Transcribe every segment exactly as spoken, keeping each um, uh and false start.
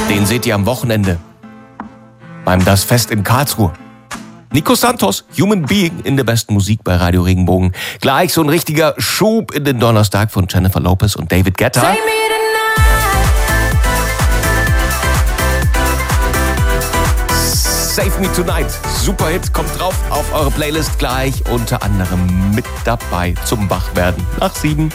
Den seht ihr am Wochenende beim Das Fest in Karlsruhe. Nico Santos, Human Being in der besten Musik bei Radio Regenbogen. Gleich so ein richtiger Schub in den Donnerstag von Jennifer Lopez und David Guetta. Save Me Tonight, super Hit, kommt drauf auf eure Playlist gleich, unter anderem mit dabei zum Wachwerden nach sieben.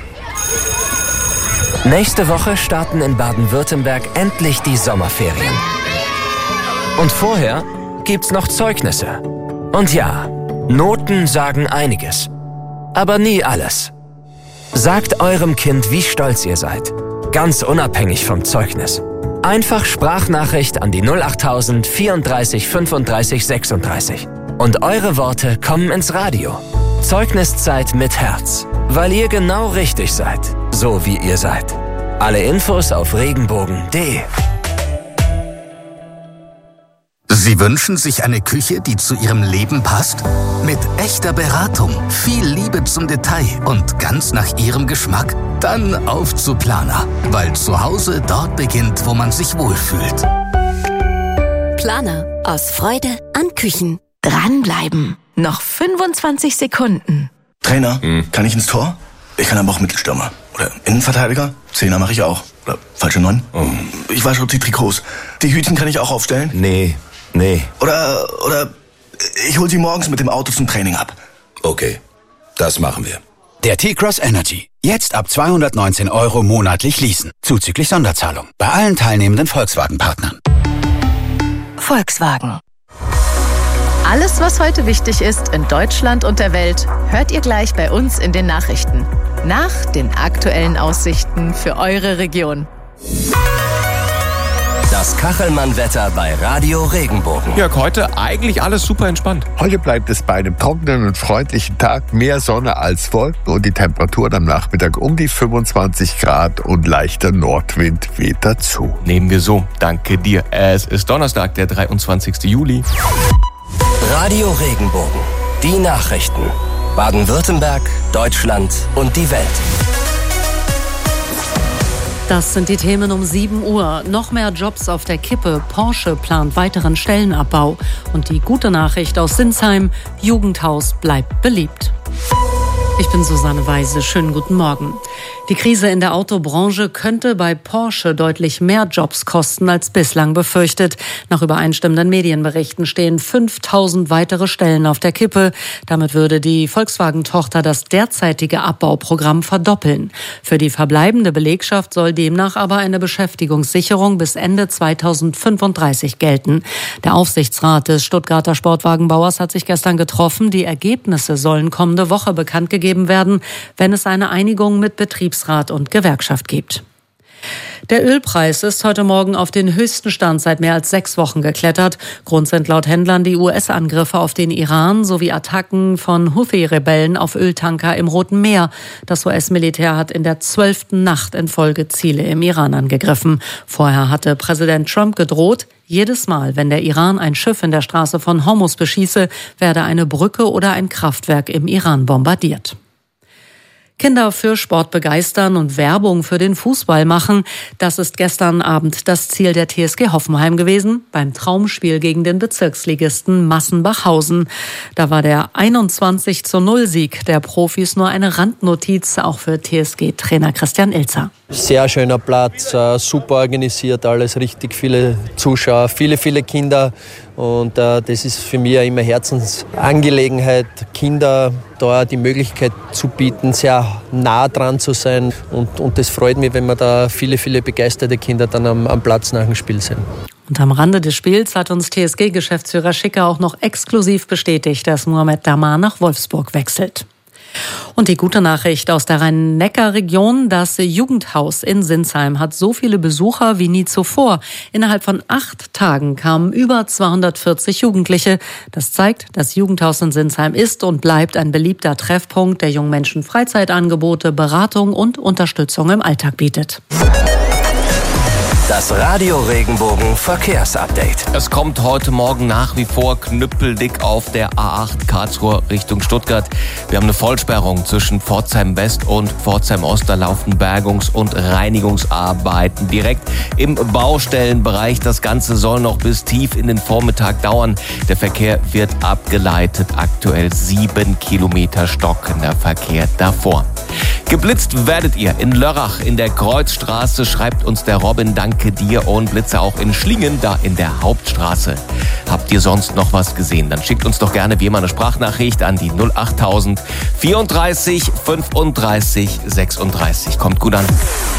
Nächste Woche starten in Baden-Württemberg endlich die Sommerferien. Und vorher gibt's noch Zeugnisse. Und ja, Noten sagen einiges, aber nie alles. Sagt eurem Kind, wie stolz ihr seid, ganz unabhängig vom Zeugnis. Einfach Sprachnachricht an die null achttausend vierunddreißig fünfunddreißig sechsunddreißig. Und eure Worte kommen ins Radio. Zeugniszeit mit Herz, weil ihr genau richtig seid, so wie ihr seid. Alle Infos auf regenbogen punkt de. Sie wünschen sich eine Küche, die zu Ihrem Leben passt? Mit echter Beratung, viel Liebe zum Detail und ganz nach Ihrem Geschmack? Dann auf zu Planer, weil zu Hause dort beginnt, wo man sich wohlfühlt. Planer, aus Freude an Küchen. Dranbleiben. Noch fünfundzwanzig Sekunden. Trainer, hm. kann ich ins Tor? Ich kann aber auch Mittelstürmer. Oder Innenverteidiger? Zehner mache ich auch. Oder falsche Neun? Oh. Ich wasche die Trikots. Die Hütchen kann ich auch aufstellen? Nee, nee. Oder, oder ich hol sie morgens mit dem Auto zum Training ab. Okay, das machen wir. Der T-Cross Energy. Jetzt ab zweihundertneunzehn Euro monatlich leasen. Zuzüglich Sonderzahlung. Bei allen teilnehmenden Volkswagen-Partnern. Volkswagen. Alles, was heute wichtig ist in Deutschland und der Welt, hört ihr gleich bei uns in den Nachrichten. Nach den aktuellen Aussichten für eure Region. Das Kachelmann-Wetter bei Radio Regenbogen. Jörg, heute eigentlich alles super entspannt. Heute bleibt es bei einem trockenen und freundlichen Tag, mehr Sonne als Wolken und die Temperaturen am Nachmittag um die fünfundzwanzig Grad und leichter Nordwind weht dazu. Nehmen wir so, danke dir. Es ist Donnerstag, der dreiundzwanzigsten Juli. Radio Regenbogen, die Nachrichten. Baden-Württemberg, Deutschland und die Welt. Das sind die Themen um sieben Uhr. Noch mehr Jobs auf der Kippe. Porsche plant weiteren Stellenabbau. Und die gute Nachricht aus Sinsheim: Jugendhaus bleibt beliebt. Ich bin Susanne Weise. Schönen guten Morgen. Die Krise in der Autobranche könnte bei Porsche deutlich mehr Jobs kosten als bislang befürchtet. Nach übereinstimmenden Medienberichten stehen fünftausend weitere Stellen auf der Kippe. Damit würde die Volkswagen-Tochter das derzeitige Abbauprogramm verdoppeln. Für die verbleibende Belegschaft soll demnach aber eine Beschäftigungssicherung bis Ende zweitausendfünfunddreißig gelten. Der Aufsichtsrat des Stuttgarter Sportwagenbauers hat sich gestern getroffen. Die Ergebnisse sollen kommende Woche bekannt gegeben werden, wenn es eine Einigung mit Betriebsrat und Gewerkschaft gibt. Der Ölpreis ist heute Morgen auf den höchsten Stand seit mehr als sechs Wochen geklettert. Grund sind laut Händlern die U S-Angriffe auf den Iran sowie Attacken von Houthi-Rebellen auf Öltanker im Roten Meer. Das U S-Militär hat in der zwölften Nacht in Folge Ziele im Iran angegriffen. Vorher hatte Präsident Trump gedroht, jedes Mal, wenn der Iran ein Schiff in der Straße von Hormuz beschieße, werde eine Brücke oder ein Kraftwerk im Iran bombardiert. Kinder für Sport begeistern und Werbung für den Fußball machen. Das ist gestern Abend das Ziel der T S G Hoffenheim gewesen, beim Traumspiel gegen den Bezirksligisten Massenbachhausen. Da war der einundzwanzig zu null Sieg der Profis nur eine Randnotiz, auch für T S G-Trainer Christian Ilzer. Sehr schöner Platz, super organisiert, alles richtig viele Zuschauer, viele, viele Kinder. Und äh, das ist für mich immer Herzensangelegenheit, Kinder da die Möglichkeit zu bieten, sehr nah dran zu sein. Und, und das freut mich, wenn wir da viele, viele begeisterte Kinder dann am, am Platz nach dem Spiel sind. Und am Rande des Spiels hat uns T S G-Geschäftsführer Schicker auch noch exklusiv bestätigt, dass Mohamed Damar nach Wolfsburg wechselt. Und die gute Nachricht aus der Rhein-Neckar-Region: Das Jugendhaus in Sinsheim hat so viele Besucher wie nie zuvor. Innerhalb von acht Tagen kamen über zweihundertvierzig Jugendliche. Das zeigt, das Jugendhaus in Sinsheim ist und bleibt ein beliebter Treffpunkt, der jungen Menschen Freizeitangebote, Beratung und Unterstützung im Alltag bietet. Das Radio Regenbogen Verkehrsupdate. Es kommt heute Morgen nach wie vor knüppeldick auf der A acht Karlsruhe Richtung Stuttgart. Wir haben eine Vollsperrung zwischen Pforzheim West und Pforzheim Ost. Da laufen Bergungs- und Reinigungsarbeiten direkt im Baustellenbereich. Das Ganze soll noch bis tief in den Vormittag dauern. Der Verkehr wird abgeleitet. Aktuell sieben Kilometer stockender Verkehr davor. Geblitzt werdet ihr in Lörrach in der Kreuzstraße, schreibt uns der Robin, danke dir, und Blitze auch in Schlingen, da in der Hauptstraße. Habt ihr sonst noch was gesehen? Dann schickt uns doch gerne wie immer eine Sprachnachricht an die null achttausend vierunddreißig fünfunddreißig sechsunddreißig. Kommt gut an.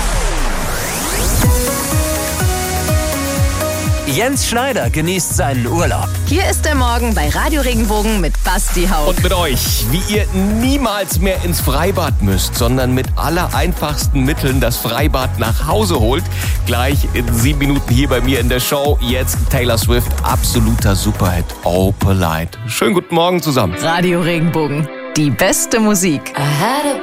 Jens Schneider genießt seinen Urlaub. Hier ist der Morgen bei Radio Regenbogen mit Basti Haug. Und mit euch, wie ihr niemals mehr ins Freibad müsst, sondern mit allereinfachsten Mitteln das Freibad nach Hause holt. Gleich in sieben Minuten hier bei mir in der Show. Jetzt Taylor Swift, absoluter Superhit, Oh Polite. Schönen guten Morgen zusammen. Radio Regenbogen, die beste Musik. I had a